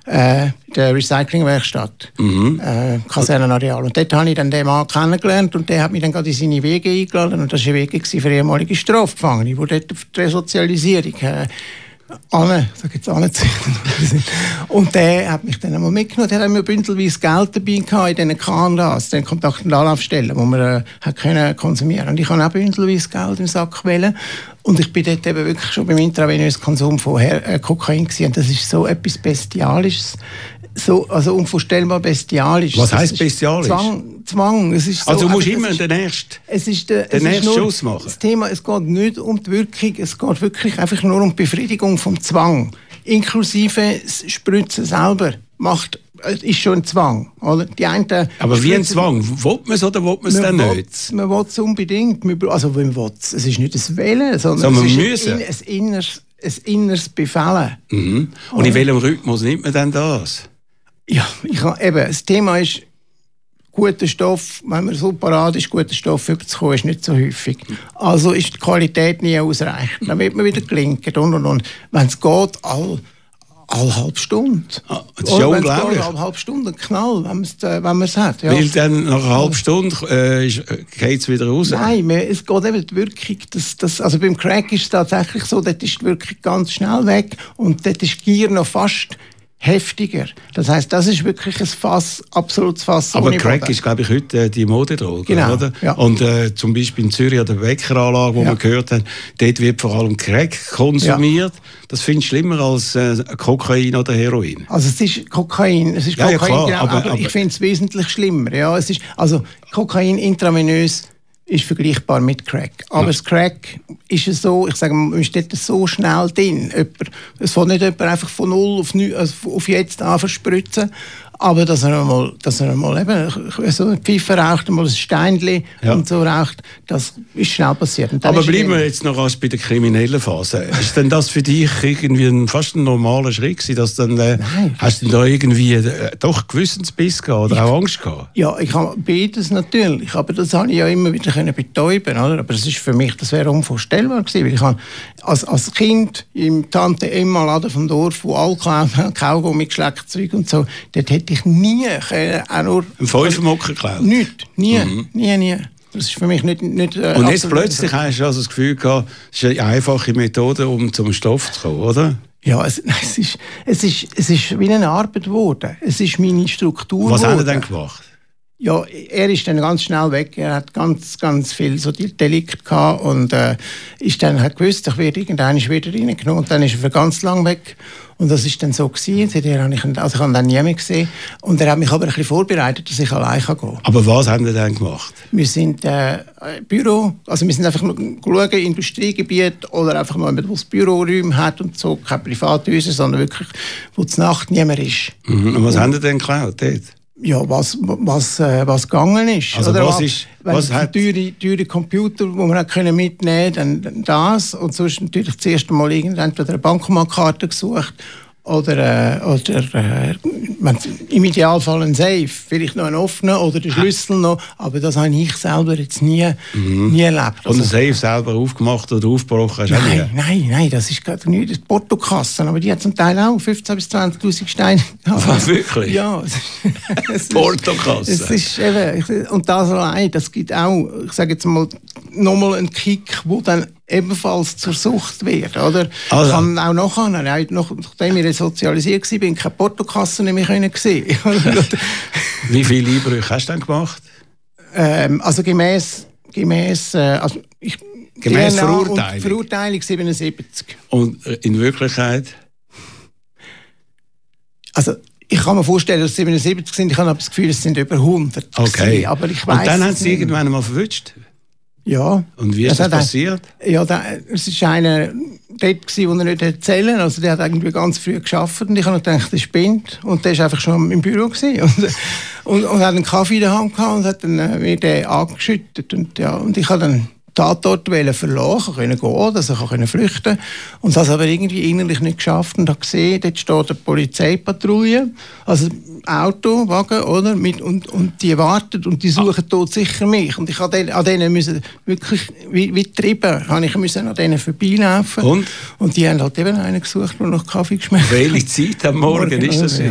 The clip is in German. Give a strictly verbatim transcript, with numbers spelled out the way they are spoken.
äh, der Recyclingwerkstatt, mhm. äh, Kasernenareal. Und dort habe ich dann den Mann kennengelernt und der hat mich dann gerade in seine Wege eingeladen. Und das war eine Wege für ehemalige Strafgefangene, die dort für die Resozialisierung äh, Anne, sag jetzt Anne und der hat mich dann einmal mitgenommen. Der hat mir bündelweise Geld dabei gehabt in diesen K und As, den Kontakt- und Anlaufstellen, wo man äh, hat können konsumieren. Und ich habe auch bündelweise Geld im Sack wählen. Und ich bin dort eben wirklich schon beim intravenösen Konsum von Her- äh, Kokain gewesen. Und das ist so etwas Bestialisches. So, also unvorstellbar bestialisch. Was heisst bestialisch? Zwang. Zwang. Es ist so, also du musst also, immer ist, den nächsten, es ist der, den es nächsten ist nur, Schuss machen. Das Thema, es geht nicht um die Wirkung, es geht wirklich einfach nur um die Befriedigung vom Zwang. Inklusive das Spritzen selber macht, ist schon ein Zwang. Oder? Die einen, aber wie ein Zwang? Will man es oder will man es dann nicht? Man will es unbedingt. Also man will es. Es ist nicht ein Wählen, sondern so, es ist ein, ein, inneres, ein inneres Befehlen. Mhm. Und oder? In welchem Rhythmus nimmt man denn das? Ja, ich habe, eben, das Thema ist, guter Stoff, wenn man so parat ist, guter Stoff überzukommen, ist nicht so häufig. Also ist die Qualität nie ausreichend. Dann wird man wieder klinken und und und. Wenn es geht, all, alle halbe Stunde. Ah, das ist ja unglaublich. Alle halbe Stunde, ein Knall, wenn man es hat. Ja. Weil dann nach einer halben Stunde äh, geht es wieder raus? Nein, es geht eben die Wirkung. Das, das, also beim Crack ist es tatsächlich so, dort ist die Wirkung ganz schnell weg und dort ist die Gier noch fast heftiger. Das heisst, das ist wirklich ein Fass, absolutes Fass. Aber Crack Boden. Ist, glaube ich, heute äh, die Modedroge, genau, oder? Ja. Und äh, zum Beispiel in Zürich an der Bäckeranlage, wo ja. wir gehört haben, dort wird vor allem Crack konsumiert. Ja. Das findest du schlimmer als äh, Kokain oder Heroin? Also es ist Kokain, es ist ja, Kokain, ja, klar, genau, aber, aber, aber ich finde es wesentlich schlimmer. Ja, es ist, also Kokain intravenös ist vergleichbar mit Crack. Aber ja. das Crack ist es so, ich sage mal, man steht so schnell drin. Jemand, es will nicht jemand einfach von null auf, neun, also auf jetzt an verspritzen, aber dass er einmal, dass er einmal eben so eine Pfeife raucht, einmal ein Steinchen ja. und so raucht, das ist schnell passiert. Aber bleiben wir jetzt noch erst bei der kriminellen Phase. Ist denn das für dich irgendwie ein, fast ein normaler Schritt gewesen, dass dann, äh, hast du da irgendwie äh, doch Gewissensbiss gehabt oder ich, auch Angst gehabt? Ja, ich habe beides natürlich, aber das habe ich ja immer wieder können betäuben, oder? Aber das ist für mich, das wäre unvorstellbar gewesen, weil ich habe als, als Kind im Tante Emma Laden vom Dorf, wo Alkohol, Kaugummi, Geschleckzeug und so, dort hätte ich nie können, auch nur... Ein Fünfermocker geklaut? Nicht, nie, mhm. nie, nie. Das ist für mich nicht... nicht äh, und jetzt plötzlich hast du also das Gefühl gehabt, es ist eine einfache Methode, um zum Stoff zu kommen, oder? Ja, es, es, ist, es, ist, es ist wie eine Arbeit geworden. Es ist meine Struktur Was geworden. hat er denn gemacht? Ja, er ist dann ganz schnell weg. Er hat ganz, ganz viel so Delikte gehabt und äh, ist dann hat gewusst, ich werde irgendwann wieder reingenommen und dann ist er für ganz lang weg. Und das ist dann so gewesen. Seitdem habe ich, also ich habe ihn dann nie mehr gesehen. Und er hat mich aber ein bisschen vorbereitet, dass ich allein gehen kann. Aber was haben wir dann gemacht? Wir sind äh, Büro, also wir sind einfach nur schauen, Industriegebiet oder einfach mal, wo es Büroräume hat und so, keine Privathäuser, sondern wirklich, wo die Nacht niemand ist. Mhm. Und was und, haben Sie denn geklaut dort? Ja, was, was, äh, was gegangen ist. Also oder was ist... Was hat teure, teure Computer, die man können mitnehmen konnte, dann das. Und sonst natürlich das erste Mal entweder eine Bankomatkarte gesucht oder, äh, oder äh, im Idealfall ein Safe. Vielleicht noch einen offenen oder den Schlüssel noch. Aber das habe ich selber jetzt nie, mhm. nie erlebt. Also, und ein Safe selber aufgemacht oder aufgebrochen hast du nein, nie? Nein, nein, das ist gerade nicht. Das Portokassen, aber die hat zum Teil auch fünfzehntausend bis zwanzigtausend Steine. Was, wirklich? Ja. Portokassen. Es ist eben, und das allein, das gibt auch, ich sage jetzt mal, nochmal einen Kick, wo dann ebenfalls zur Sucht wird, oder? Also. Ich kann auch nachher, nachdem ich sozialisiert war, bin ich keine Portokasse mehr gesehen. Wie viele Einbrüche hast du dann gemacht? Ähm, also gemäß, gemäß, äh, also ich, gemäß Verurteilung? Verurteilung siebenundsiebzig. Und in Wirklichkeit? Also ich kann mir vorstellen, dass es siebenundsiebzig sind. Ich habe aber das Gefühl, es sind über hundert. Okay. Aber ich weiss, und dann haben sie irgendwann einmal verwünscht? Ja. Und wie ist das, das passiert? Ein, ja, da, es war einer dort, den er nicht erzählen. Also der hat irgendwie ganz früh gearbeitet und ich habe gedacht, der spinnt. Und der war einfach schon im Büro gewesen. Und, und, und hat einen Kaffee in der Hand gehabt und hat dann äh, mir den angeschüttet. Und, ja, und ich habe dann Tatort verlassen, können gehen, dass er flüchten konnte. Und das aber irgendwie innerlich nicht geschafft. Und habe gesehen, dort steht eine Polizeipatrouille, also Auto, Wagen, oder? Mit, und, und die warten und die suchen dort sicher mich. Und ich musste an denen müssen wirklich, wie, wie getrieben, habe ich müssen an denen vorbeilaufen. Und? Und die haben halt eben einen gesucht, der noch Kaffee geschmeckt hat. Welche Zeit am Morgen, Morgen ist das?